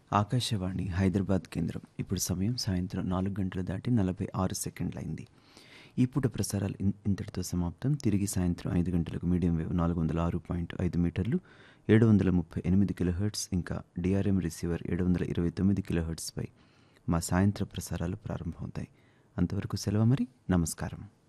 ఆకాశవాణి హైదరాబాద్ కేంద్రం. ఇప్పుడు సమయం సాయంత్రం 4 గంటలు దాటి 46 సెకండ్లయింది. ఈ పూట ప్రసారాలు ఇంతటితో సమాప్తం. తిరిగి సాయంత్రం 5 గంటలకు మీడియం వేవ్ 406.5 మీటర్లు 738 కిలోహెర్ట్జ్ ఇంకా డిఆర్ఎం రిసీవర్ 729 కిలోహెర్ట్జ్పై మా సాయంత్ర ప్రసారాలు ప్రారంభమవుతాయి. అంతవరకు సెలవు మరి. నమస్కారం.